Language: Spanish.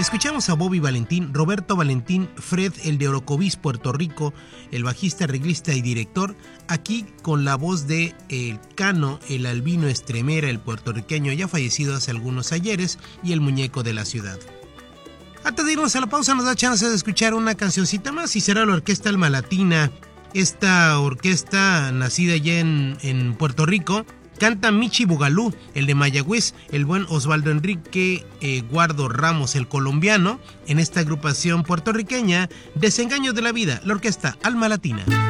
Escuchamos a Bobby Valentín, Roberto Valentín, Fred, el de Orocovis, Puerto Rico, el bajista, arreglista y director, aquí con la voz de el Cano, el albino Estremera, el puertorriqueño ya fallecido hace algunos ayeres, y el muñeco de la ciudad. Antes de irnos a la pausa nos da chance de escuchar una cancioncita más y será la Orquesta Alma Latina. Esta orquesta nacida allá en Puerto Rico. Canta Michi Bugalú, el de Mayagüez, el buen Osvaldo Enrique Guardo Ramos, el colombiano, en esta agrupación puertorriqueña Desengaños de la Vida, la Orquesta Alma Latina.